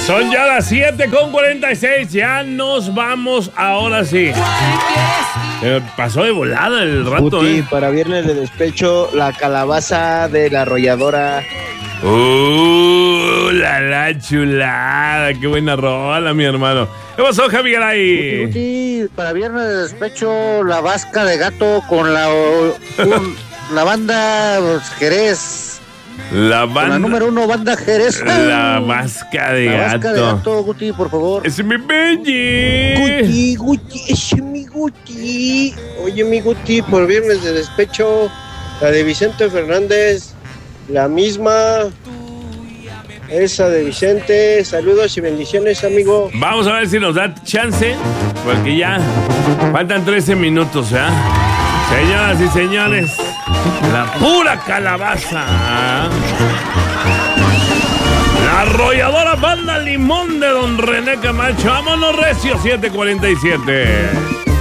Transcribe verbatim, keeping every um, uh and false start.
Son ya las siete con cuarenta y seis. Ya nos vamos ahora sí. Eh, pasó de volada el rato, Guti, eh. para viernes de despecho, la calabaza de la arrolladora. Uh, la la chulada. Qué buena rola, mi hermano. ¿Qué pasó, Javi Garay? Guti, Guti, para viernes de despecho, la vasca de gato con la, un, la banda Jerez. La banda. Con la número uno, banda Jerez. La vasca de la gato. vasca de gato, Guti, por favor. Ese es mi Benji. Guti, Guti, ese es mi Guti. Oye, mi Guti, por viernes de despecho, la de Vicente Fernández, la misma, esa de Vicente. Saludos y bendiciones, amigo. Vamos a ver si nos da chance, porque ya faltan trece minutos, ¿eh? Señoras y señores, la pura calabaza. La arrolladora banda Limón de Don René Camacho. Vámonos recio, siete cuarenta y siete.